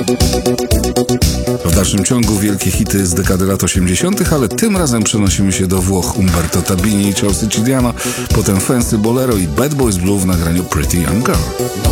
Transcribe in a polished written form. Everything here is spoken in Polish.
W dalszym ciągu wielkie hity z dekady lat 80., ale tym razem przenosimy się do Włoch. Umberto Tabini i Chelsea Chidiano, potem Fancy Bolero i Bad Boys Blue w nagraniu Pretty Young Girl.